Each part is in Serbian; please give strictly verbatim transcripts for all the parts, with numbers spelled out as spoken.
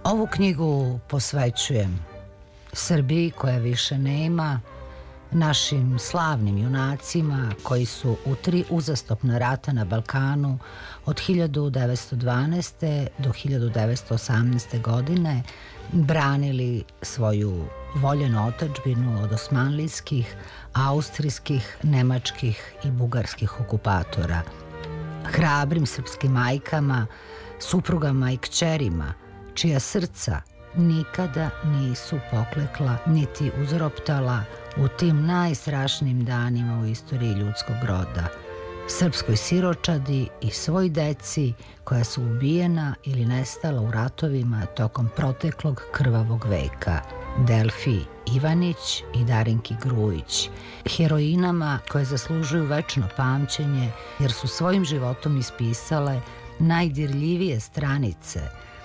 Ovu knjigu posvećujem Srbiji koja više nema, našim slavnim junacima koji su u tri uzastopna rata na Balkanu od hiljadu devetsto dvanaeste. do hiljadu devetsto osamnaeste. godine branili svoju voljenu otadžbinu od osmanlijskih, austrijskih, nemačkih i bugarskih okupatora. Hrabrim srpskim majkama, suprugama i kćerima, čija srca nikada nisu poklekla niti uzroptala u tim najstrašnijim danima u istoriji ljudskog roda, srpskoj siročadi i svoj deci koja su ubijena ili nestala u ratovima tokom proteklog krvavog veka, Delfi Ivanić i Darinki Grujić, heroinama koje zaslužuju večno pamćenje jer su svojim životom ispisale najdirljivije stranice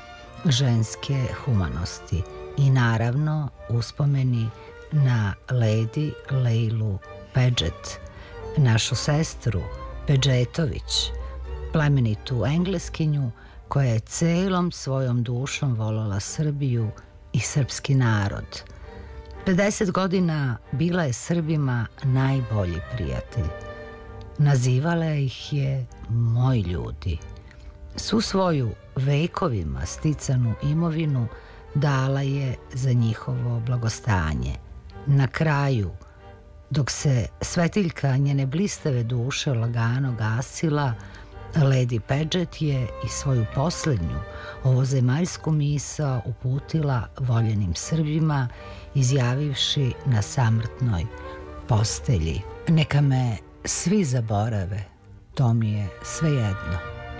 ženske humanosti i naravno uspomeni na Lady Lejlu Pedžet, našu sestru Pedžetović, plemenitu Engleskinju koja je celom svojom dušom voljela Srbiju i srpski narod. pedeset godina bila je Srbima najbolji prijatelj. Nazivala ih je moji ljudi. Svu svoju vekovima sticanu imovinu dala je za njihovo blagostanje. Na kraju, dok se svetiljka njene blistave duše lagano gasila, Lady Pedžet je i svoju poslednju ovozemaljsku misao uputila voljenim Srbima, izjavivši na samrtnoj postelji: neka me svi zaborave, to mi je svejedno,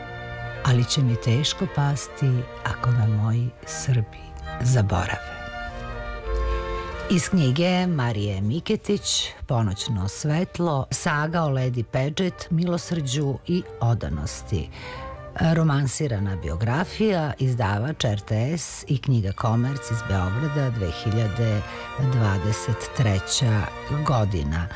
ali će mi teško pasti ako me moji Srbi zaborave. Iz knjige Marije Miketić Ponoćno svetlo, saga o Lady Pedžet, milosrđu i odanosti. Romansirana biografija, izdavač R T S i knjiga Komerc iz Beograda, dve hiljade dvadeset treća. godina.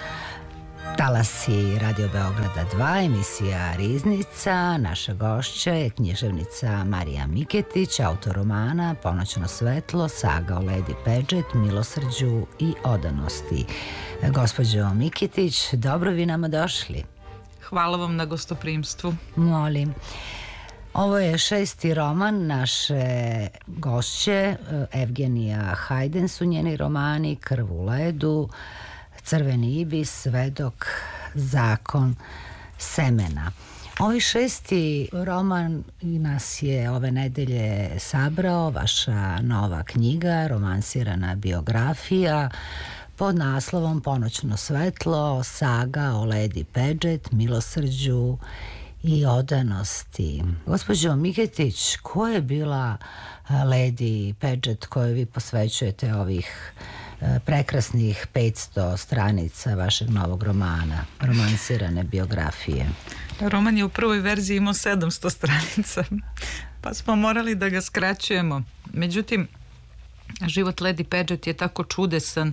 Talasi Radio Beograda dva, emisija Riznica. Naša gošća je književnica Marija Miketić, autor romana Ponoćno svetlo, saga o Lady Pedžet, milosrđu i odanosti. Gospođo Miketić, dobro vi nama došli. Hvala vam na gostoprimstvu. Molim. Ovo je šesti roman naše gošće, Evgenija Hajden su njeni romani, Krv u ledu, Crveni ibis, Svedok, Zakon semena. Ovaj šesti roman nas je ove nedelje sabrao, vaša nova knjiga, romansirana biografija pod naslovom Ponoćno svetlo, saga o Lady Pedžet, milosrđu i odanosti. Gospođo Miketić, ko je bila Lady Pedžet kojoj vi posvećujete ovih prekrasnih petsto stranica vašeg novog romana, romansirane biografije? Roman je u prvoj verziji imao sedamsto stranica, pa smo morali da ga skraćujemo. Međutim, život Lady Pedžet je tako čudesan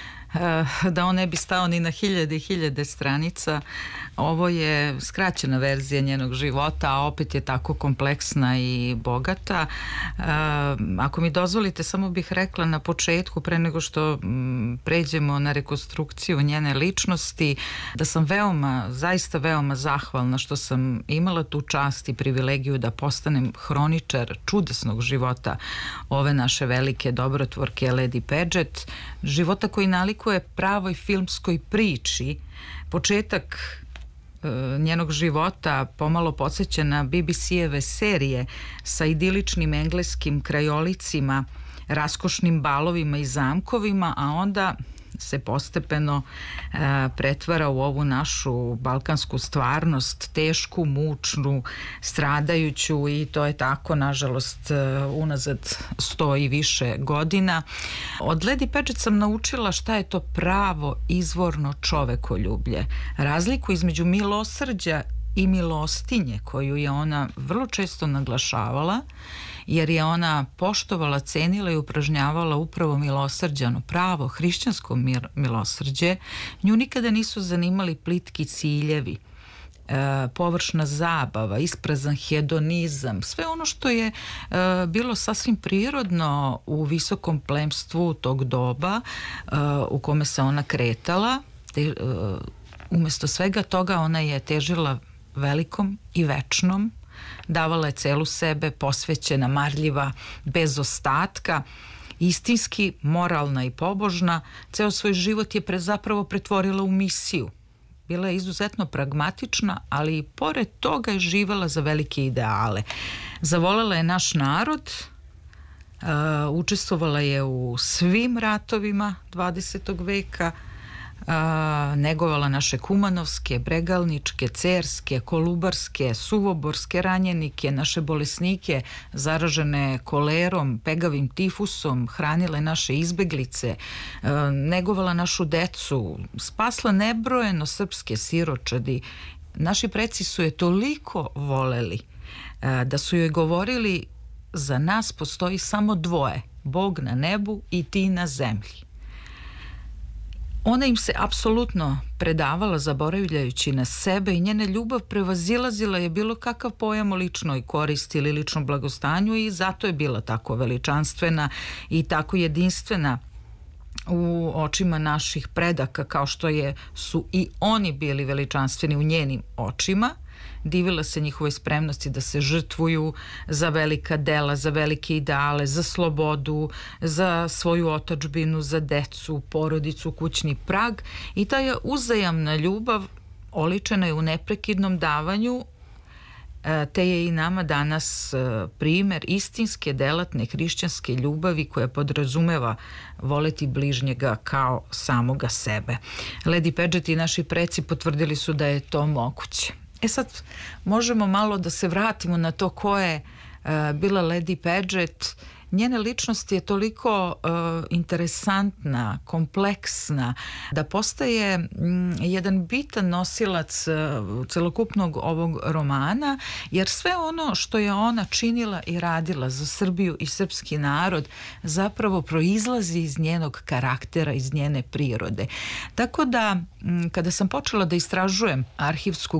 da on ne bi stao ni na hiljade i hiljade stranica. Ovo je skraćena verzija njenog života, a opet je tako kompleksna i bogata. Ako mi dozvolite, samo bih rekla na početku, pre nego što pređemo na rekonstrukciju njene ličnosti, da sam veoma, zaista veoma zahvalna što sam imala tu čast i privilegiju da postanem hroničar čudesnog života ove naše velike dobrotvorke Lady Pedžet, života koji nalikuje pravoj filmskoj priči. Početak e, njenog života pomalo podsjeća na B B C-eve serije sa idiličnim engleskim krajolicima, raskošnim balovima i zamkovima, a onda se postepeno e, pretvara u ovu našu balkansku stvarnost, tešku, mučnu, stradajuću, i to je tako, nažalost, e, unazad sto i više godina. Od Lady Pedžet sam naučila šta je to pravo izvorno čovekoljublje, razliku između milosrđa i milostinje koju je ona vrlo često naglašavala, jer je ona poštovala, cenila i upražnjavala upravo milosrđano pravo, hrišćansko milosrđe. Nju nikada nisu zanimali plitki ciljevi. površna zabava, isprazan hedonizam, sve ono što je bilo sasvim prirodno u visokom plemstvu tog doba u kome se ona kretala. Te, umesto svega toga ona je težila velikom i večnom, davala je celu sebe, posvećena, marljiva, bez ostatka, istinski moralna i pobožna. Ceo svoj život je pre, zapravo pretvorila u misiju. Bila je izuzetno pragmatična, ali i pored toga je živela za velike ideale. Zavolela je naš narod, uh, učestvovala je u svim ratovima dvadesetog veka, Uh, negovala naše kumanovske, bregalničke, cerske, kolubarske, suvoborske ranjenike, naše bolesnike zaražene kolerom, pegavim tifusom, hranile naše izbeglice, uh, negovala našu decu, spasla nebrojeno srpske siročadi. Naši preci su je toliko voleli uh, da su joj govorili: za nas postoji samo dvoje, Bog na nebu i ti na zemlji. Ona im se apsolutno predavala, zaboravljajući na sebe, i njena ljubav prevazilazila je bilo kakav pojam o ličnoj koristi ili ličnom blagostanju, i zato je bila tako veličanstvena i tako jedinstvena u očima naših predaka, kao što je, su i oni bili veličanstveni u njenim očima. Divila se njihovoj spremnosti da se žrtvuju za velika dela, za velike ideale, za slobodu, za svoju otadžbinu, za decu, porodicu, kućni prag, i ta je uzajamna ljubav oličena je u neprekidnom davanju, te je i nama danas primer istinske delatne hrišćanske ljubavi koja podrazumeva voleti bližnjega kao samoga sebe. Lady Paget i naši preci potvrdili su da je to moguće. E sad, možemo malo da se vratimo na to ko je uh, bila Lady Paget. Njena ličnost je toliko uh, interesantna, kompleksna, da postaje mm, jedan bitan nosilac uh, celokupnog ovog romana, jer sve ono što je ona činila i radila za Srbiju i srpski narod zapravo proizlazi iz njenog karaktera, iz njene prirode. Tako da, mm, kada sam počela da istražujem arhivsku